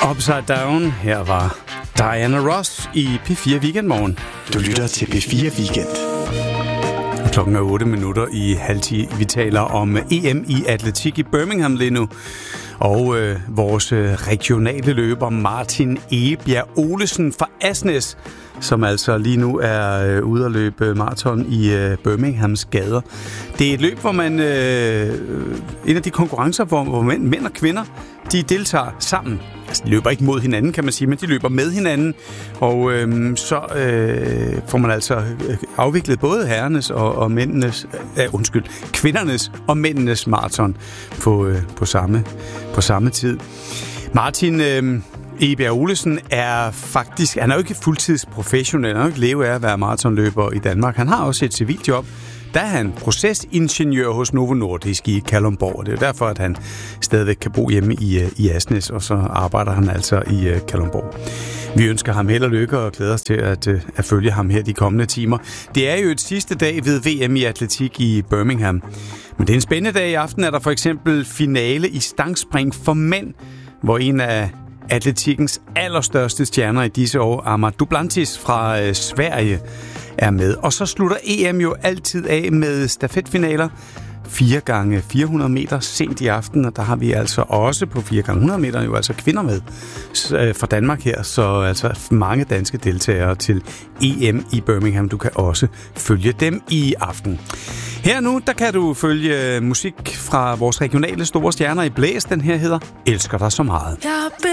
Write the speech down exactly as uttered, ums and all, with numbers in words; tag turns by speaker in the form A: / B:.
A: Upside Down. Her var Diana Ross i P fire Weekendmorgen.
B: Du lytter til P fire Weekend.
A: Klokken er otte minutter i halv ti. Vi taler om E M i atletik i Birmingham lige nu. Og øh, vores regionale løber Martin Egebjerg Olesen fra Asnæs, som altså lige nu er øh, ude at løbe maraton i øh, Birminghams gader. Det er et løb, hvor man øh, en af de konkurrencer, hvor, hvor mænd, mænd og kvinder, de deltager sammen. Altså, de løber ikke mod hinanden, kan man sige, men de løber med hinanden. Og øh, så øh, får man altså afviklet både herrenes og, og mændenes, øh, undskyld, kvindernes og mændenes maraton på, øh, på, samme, på samme tid. Martin øh, Egebjerg Olesen er faktisk, han er jo ikke fuldtidsprofessionel, han er jo ikke leve af at være maratonløber i Danmark. Han har også et civilt job. Der er han procesingeniør hos Novo Nordisk i Kalundborg, og det er derfor, at han stadigvæk kan bo hjemme i, i Asnæs, og så arbejder han altså i Kalundborg. Vi ønsker ham held og lykke og glæder os til at, at følge ham her de kommende timer. Det er jo et sidste dag ved V M i atletik i Birmingham. Men det er en spændende dag. I aften er der for eksempel finale i stangspring for mænd, hvor en af atletikkens allerstørste stjerner i disse år, Amar Duplantis fra øh, Sverige, er med. Og så slutter E M jo altid af med stafetfinaler. fire gange fire hundrede meter sent i aften, og der har vi altså også på fire gange hundrede meter jo altså kvinder med fra Danmark her, så altså mange danske deltagere til E M i Birmingham. Du kan også følge dem i aften. Her nu, der kan du følge musik fra vores regionale store stjerner i blæs. Den her hedder Elsker dig så meget.